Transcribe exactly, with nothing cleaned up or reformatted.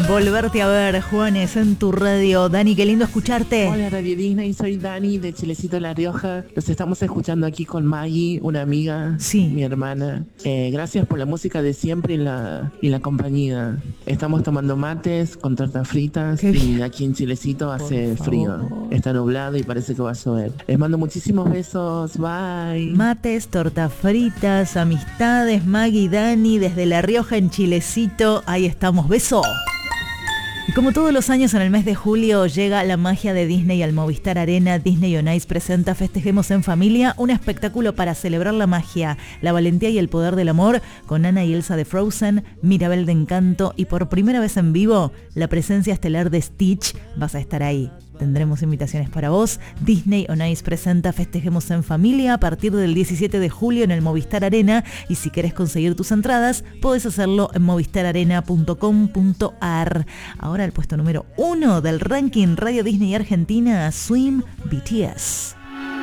Volverte a ver, Juanes, en tu radio. Dani, qué lindo escucharte. Hola Radio Disney, soy Dani de Chilecito La Rioja. Los estamos escuchando aquí con Maggie, una amiga, sí. mi hermana. Eh, gracias por la música de siempre y la, y la compañía. Estamos tomando mates con tortas fritas qué y bien. Aquí en Chilecito hace frío. Está nublado y parece que va a llover. Les mando muchísimos besos, bye. Mates, tortas fritas, amistades, Maggie y Dani desde La Rioja en Chilecito. Ahí estamos, beso. Y como todos los años en el mes de julio llega la magia de Disney al Movistar Arena. Disney on Ice presenta Festejemos en Familia, un espectáculo para celebrar la magia, la valentía y el poder del amor, con Anna y Elsa de Frozen, Mirabel de Encanto y por primera vez en vivo, la presencia estelar de Stitch. Vas a estar ahí. Tendremos invitaciones para vos. Disney on Ice presenta Festejemos en Familia a partir del diecisiete de julio en el Movistar Arena, y si querés conseguir tus entradas, podés hacerlo en movistar arena punto com punto ar. Ahora el puesto número uno del ranking Radio Disney Argentina, Swim B T S.